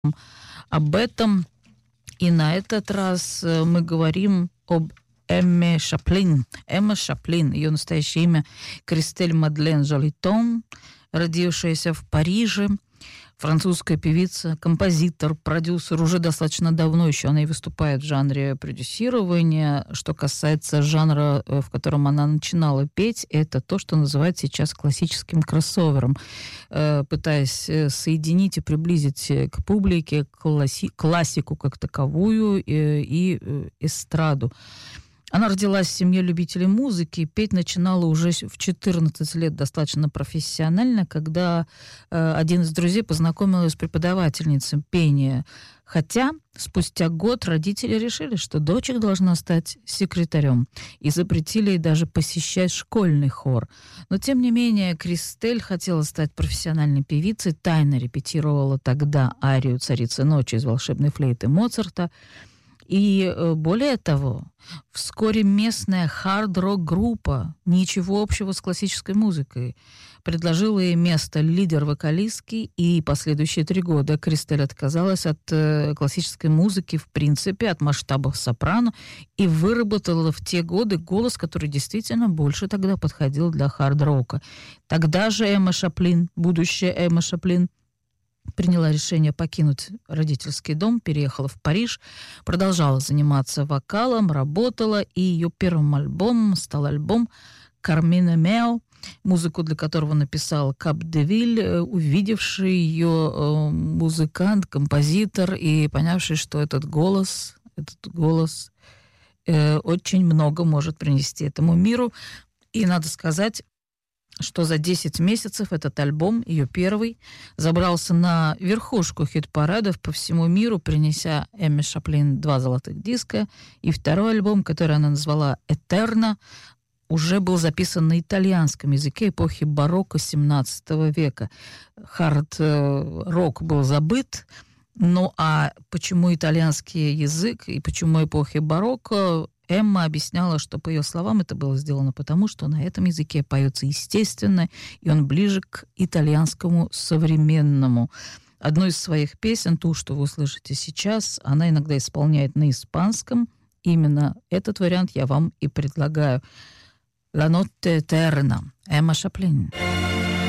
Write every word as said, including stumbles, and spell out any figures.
об этом. И на этот раз мы говорим об Эмме Шаплин. Эмма Шаплин, ее настоящее имя Кристель Мадлен Жолитон, родившаяся в Париже, французская певица, композитор, продюсер. Уже достаточно давно еще она и выступает в жанре продюсирования. Что касается жанра, в котором она начинала петь, это то, что называют сейчас классическим кроссовером, пытаясь соединить и приблизить к публике класси- классику как таковую и, и эстраду. Она родилась в семье любителей музыки, петь начинала уже в четырнадцать лет достаточно профессионально, когда э, один из друзей познакомил ее с преподавательницей пения. Хотя спустя год родители решили, что дочек должна стать секретарем, и запретили ей даже посещать школьный хор. Но, тем не менее, Кристель хотела стать профессиональной певицей, тайно репетировала тогда арию «Царицы ночи» из «Волшебной флейты» Моцарта. И более того, вскоре местная хард-рок-группа, ничего общего с классической музыкой, предложила ей место лидер-вокалистки, и последующие три года Кристель отказалась от э, классической музыки, в принципе, от масштабов сопрано, и выработала в те годы голос, который действительно больше тогда подходил для хард-рока. Тогда же Эмма Шаплин, будущая Эмма Шаплин, приняла решение покинуть родительский дом, переехала в Париж, продолжала заниматься вокалом, работала, и ее первым альбомом стал альбом «Кармина Мео», музыку для которого написал Кап де Виль, увидевший ее музыкант, композитор и понявший, что этот голос, этот голос э, очень много может принести этому миру. И надо сказать, что за десять месяцев этот альбом, ее первый, забрался на верхушку хит-парадов по всему миру, принеся Эмме Шаплин два золотых диска. И второй альбом, который она назвала «Этерна», уже был записан на итальянском языке эпохи барокко семнадцатого века. Хард-рок был забыт. Ну а почему итальянский язык и почему эпохи барокко? Эмма объясняла, что, по ее словам, это было сделано потому, что на этом языке поется естественно, и он ближе к итальянскому современному. Одну из своих песен, ту, что вы услышите сейчас, она иногда исполняет на испанском. Именно этот вариант я вам и предлагаю. «La notte eterna», Эмма Шаплин.